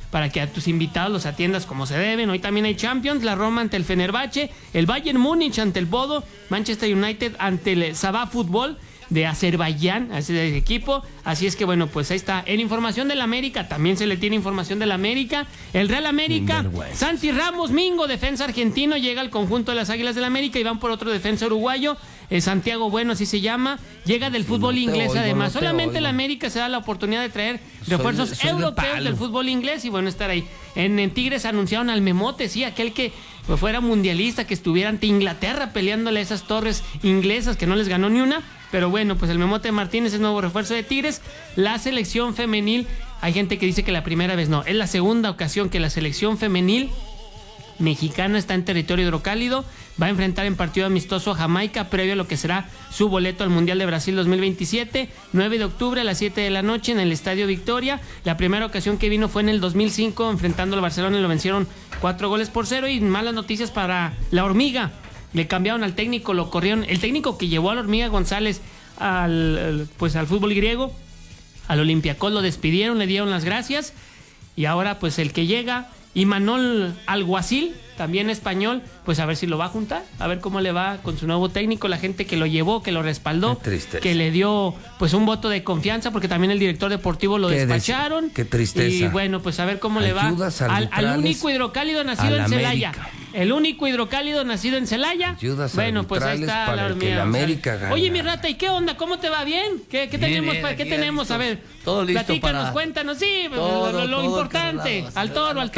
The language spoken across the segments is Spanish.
para que a tus invitados los atiendas como se deben. Hoy también hay Champions, la Roma ante el Fenerbahce, el Bayern Múnich ante el Bodo, Manchester United ante el Sabah Fútbol de Azerbaiyán, ese equipo. Así es que bueno, pues ahí está. En información del América, también se le tiene información del América. El Real América, Santi Ramos Mingo, defensa argentino, llega al conjunto de las Águilas del América y van por otro defensa uruguayo, Santiago Bueno, así se llama. Llega del fútbol inglés además. Solamente el América se da la oportunidad de traer refuerzos europeos del fútbol inglés y bueno, estar ahí. En Tigres anunciaron al Memote, sí, aquel que fuera mundialista, que estuviera ante Inglaterra peleándole a esas torres inglesas que no les ganó ni una. Pero bueno, pues el Memote Martínez es nuevo refuerzo de Tigres. La selección femenil, hay gente que dice que la primera vez no, es la segunda ocasión que la selección femenil mexicana está en territorio hidrocálido. Va a enfrentar en partido amistoso a Jamaica previo a lo que será su boleto al Mundial de Brasil 2027, 9 de octubre a las 7 de la noche en el Estadio Victoria. La primera ocasión que vino fue en el 2005 enfrentando al Barcelona y lo vencieron 4-0. Y malas noticias para la Hormiga. Le cambiaron al técnico, lo corrieron. El técnico que llevó a la Hormiga González al fútbol griego, al Olympiacos, lo despidieron, le dieron las gracias. Y ahora pues el que llega, Imanol Alguacil, también español, pues a ver si lo va a juntar, a ver cómo le va con su nuevo técnico, la gente que lo llevó, que lo respaldó, que le dio pues un voto de confianza, porque también el director deportivo lo despacharon. Qué tristeza. Y bueno, pues a ver cómo le va al único hidrocálido nacido en Celaya. El único hidrocálido nacido en Celaya. Bueno, pues ahí está la Hormiga. Oye, mi rata, ¿y qué onda? ¿Cómo te va? ¿Bien? ¿Qué tenemos? ¿Qué tenemos? A ver, todo listo. Platícanos, cuéntanos, sí, lo importante. Al toro.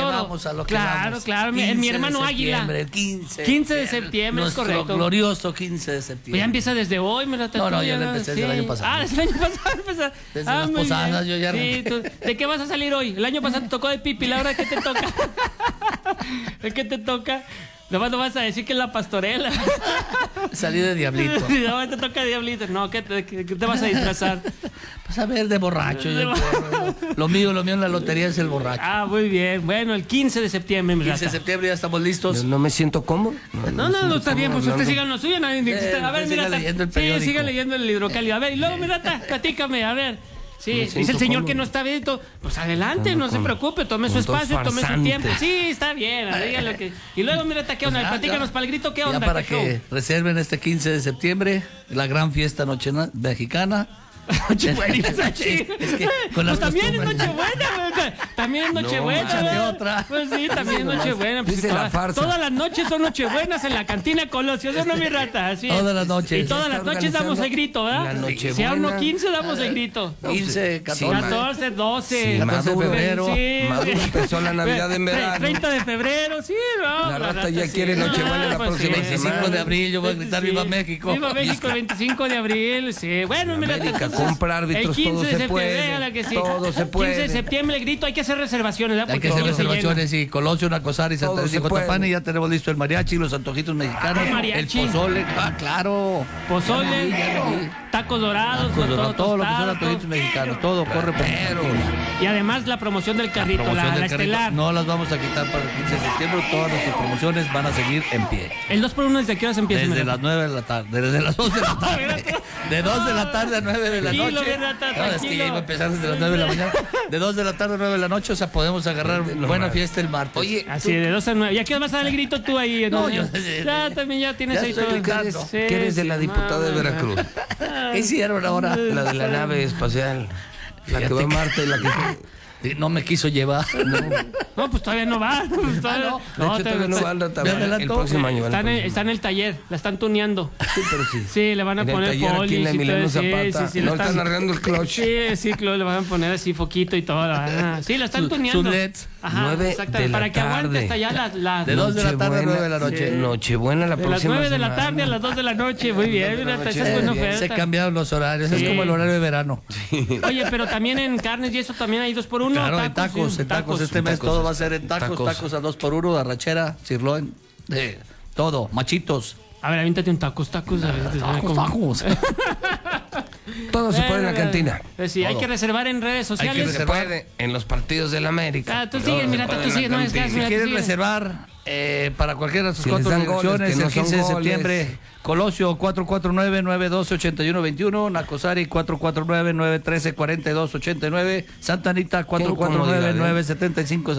Claro. Mi hermano Águila. 15 de septiembre, es correcto. Nuestro glorioso 15 de septiembre. Pues ya empieza desde hoy, mi rata. No, ya empecé desde el año pasado. Desde el año pasado. Desde las posadas, yo ya. Sí, ¿de qué vas a salir hoy? El año pasado te tocó de pipi, ¿la hora qué te toca? ¿De qué te toca? Nomás no vas a decir que es la pastorela. Salí de diablito. No, te toca diablito. No, ¿qué te vas a disfrazar? Pues a ver, de borracho. Lo mío en la lotería es el borracho. Ah, muy bien. Bueno, el 15 de septiembre. 15 de septiembre ya estamos listos. No me siento cómodo. No, está bien. Pues usted siga lo suyo. A ver, mira. Sí, siga leyendo el hidrocálido. A ver, y luego, mira, platícame, a ver. Sí, dice el señor que no está bien. Pues adelante, no se preocupe, tome su espacio, tome su tiempo. Sí, está bien, dígalo que. Y luego, mira, ¿qué onda? Platícanos para el grito, ¿qué onda? Ya para que reserven este 15 de septiembre, la gran fiesta mexicana. Nochebuena, es que con pues también es Nochebuena, también es Nochebuena. Otra. Pues sí, también es Nochebuena. Pues todas las noches son Nochebuenas en la cantina Colosio, ¿eso no, mi rata? Así todas las noches. Y todas las noches damos el grito, ¿verdad? Si a uno 15 damos el grito. 15, 14, 12. 14 de febrero. Maduro empezó la Navidad en verano. 30 de febrero, sí, no. La rata ya quiere Nochebuena la próxima semana. 25 de abril, yo voy a gritar Viva México. Viva México, el 25 de abril, sí. Bueno, mira, comprar árbitros, el 15 todo de se septiembre, puede. sí. Todo se puede. 15 de septiembre, el grito, hay que hacer reservaciones, ¿verdad? Hay que hacer reservaciones, y Colosio, Nacosari, Santa Teresa y Cotapán, y ya tenemos listo el mariachi, los antojitos mexicanos, el pozole, claro. Pozole, tacos dorados, todo lo que son antojitos mexicanos, todo corre por pero. Y además la promoción del carrito, la estelar. No las vamos a quitar para el 15 de septiembre, todas nuestras promociones van a seguir en pie. ¿El 2x1 desde qué horas empieza? Desde las 9 de la tarde, desde las 2 de la tarde. De 2 de la tarde a 9 de la noche. Es que ya iba a empezar desde las 9 de la mañana. De 2 de la tarde a 9 de la noche, o sea, podemos agarrar buena fiesta el martes. Oye, así de 2 a 9. ¿Y a qué vas a dar el grito tú ahí? No, yo ya también ya tienes ahí todo. ¿Qué eres de la diputada de Veracruz? ¿Qué hicieron ahora? La de la nave espacial. La que va a Marte y la que... No me quiso llevar. No, pues todavía no va. Pues todavía no va el próximo año. Está en el taller, la están tuneando. Sí, pero sí. Sí, le van a poner polis y todo. Sí, no están arreglando el clutch. Sí, le van a poner así foquito y todo. Sí, la están tuneando. Sus LEDs. Ajá, exactamente. Para que aguante hasta allá la de 2 de la tarde a 9 de la noche. Nochebuena la próxima semana. De las 9 de la tarde a las 2 de la noche. Muy bien, esa es buena oferta. Se cambiaron los horarios, es como el horario de verano. Oye, pero también en carnes y eso también hay 2x1. Claro, en tacos. Este mes todo va a ser en tacos a 2x1, arrachera, sirloin, todo, machitos. A ver, aviéntate un tacos. Tacos. Todo se puede en la cantina. Sí, hay que reservar en redes sociales. Se puede en los partidos del América. Tú sigues, mira, tú sigues. No, si quieres reservar para cualquiera de sus 4 direcciones, el 15 de septiembre, Colosio 449-912-8121, Nacosari 449-913-4289, Santa Anita 449-975